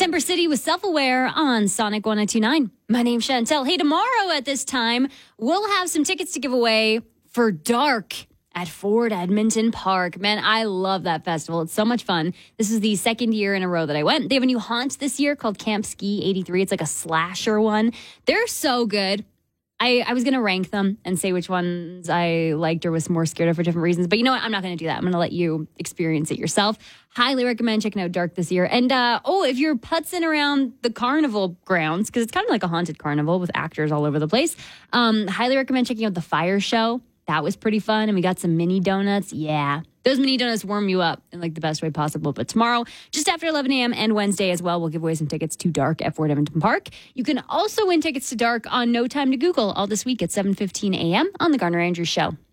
Timber City with Self-Aware on Sonic 102.9. My name's Chantel. Hey, tomorrow at this time, we'll have some tickets to give away for Dark at Ford Edmonton Park. Man, I love that festival. It's so much fun. This is the second year in a row that I went. They have a new haunt this year called Camp Ski 83. It's like a slasher one. They're so good. I was going to rank them and say which ones I liked or was more scared of for different reasons. But you know what? I'm not going to do that. I'm going to let you experience it yourself. Highly recommend checking out Dark this year. And, if you're putzing around the carnival grounds, because it's kind of like a haunted carnival with actors all over the place, highly recommend checking out the fire show. That was pretty fun. And we got some mini donuts. Yeah. Those mini donuts warm you up in like the best way possible. But tomorrow, just after 11 a.m. and Wednesday as well, we'll give away some tickets to Dark at Fort Edmonton Park. You can also win tickets to Dark on No Time to Google all this week at 7:15 a.m. on The Garner Andrews Show.